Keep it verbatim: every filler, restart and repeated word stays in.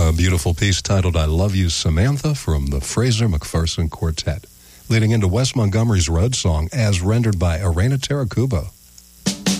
A beautiful piece titled I Love You, Samantha from the Fraser McPherson Quartet, leading into Wes Montgomery's Road Song as rendered by Irena Tarakubo.